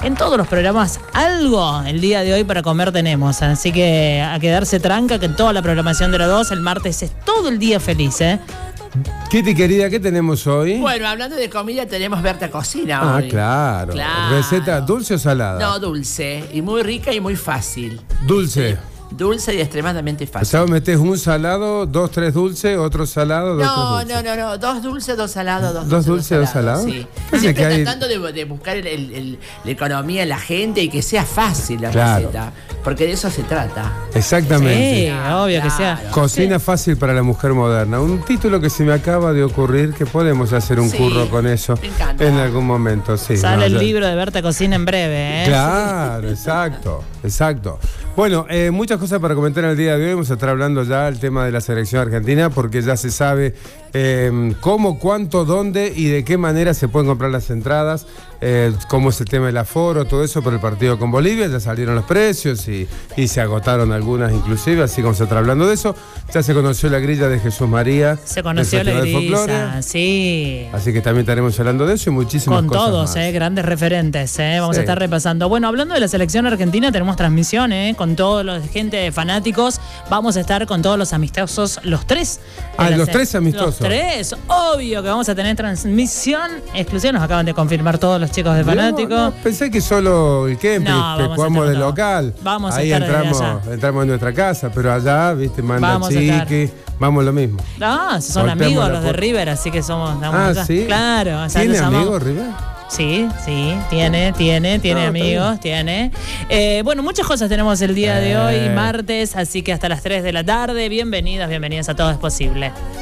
en todos los programas algo el día de hoy para comer tenemos. Así que a quedarse tranca, que en toda la programación de la 2, el martes es todo el día feliz, ¿eh? Kitty querida, ¿qué tenemos hoy? Bueno, hablando de comida, tenemos Berta Cocina hoy. Claro. ¿Receta dulce o salada? No, dulce. Y muy rica y muy fácil. Dulce. Dulce y extremadamente fácil. O sea, metes un salado, 2, 3 dulces, otro salado, 2, 3 dulces. No. 2 dulces, 2 salados. ¿2 dulces, 2 salados? Sí. Siempre que tratando de buscar la economía en la gente y que sea fácil la receta. Porque de eso se trata. Exactamente. Sí, obvio que sea. Cocina fácil para la mujer moderna. Un título que se me acaba de ocurrir, que podemos hacer un curro con eso en algún momento. Sí, sale el libro de Berta Cocina en breve, ¿eh? Claro, exacto. Bueno, muchas cosas para comentar el día de hoy. Vamos a estar hablando ya del tema de la selección argentina, porque ya se sabe cómo, cuánto, dónde y de qué manera se pueden comprar las entradas, cómo es el tema del aforo, todo eso por el partido con Bolivia. Ya salieron los precios y se agotaron algunas inclusive, así que vamos a estar hablando de eso. Ya se conoció la grilla de Jesús María. Se conoció la grilla, sí. Así que también estaremos hablando de eso y muchísimas con cosas todos, más. Grandes referentes, vamos a estar repasando. Bueno, hablando de la selección argentina, tenemos transmisión, con todos los gente de fanáticos. Vamos a estar con todos los amistosos, los 3. Los 3 amistosos. Los 3, obvio que vamos a tener transmisión exclusiva. Nos acaban de confirmar todos los chicos de fanáticos. No, pensé que solo el Kempis, que jugamos de local. Vamos ahí a estar entramos en nuestra casa, pero allá, viste, manda Chiqui. Vamos lo mismo. No, son amigos los de River, así que somos. ¿Sí? Claro. O sea, ¿Tiene amigos River? Sí, tiene amigos, tiene. Bueno, muchas cosas tenemos el día de hoy, martes, así que hasta las 3 de la tarde. Bienvenidas a Todo es Posible.